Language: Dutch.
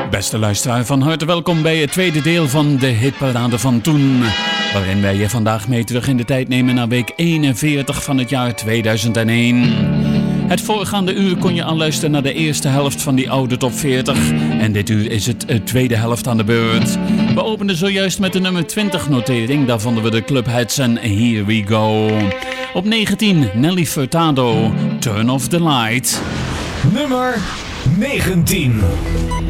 Beste luisteraar, van harte welkom bij het tweede deel van de hitparade van toen. Waarin wij je vandaag mee terug in de tijd nemen naar week 41 van het jaar 2001. Het voorgaande uur kon je al luisteren naar de eerste helft van die oude top 40. En dit uur is het tweede helft aan de beurt. We openden zojuist met de nummer 20 notering. Daar vonden we de Clubheads en Here We Go. Op 19 Nelly Furtado, Turn Off The Light. Nummer 19.